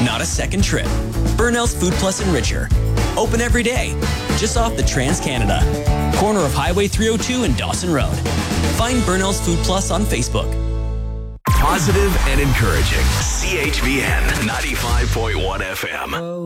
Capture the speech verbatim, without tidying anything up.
not a second trip. Burnell's Food Plus Enricher. Open every day, just off the Trans-Canada. Corner of Highway three oh two and Dawson Road. Find Burnell's Food Plus on Facebook. Positive and encouraging. C H V N ninety-five point one F M.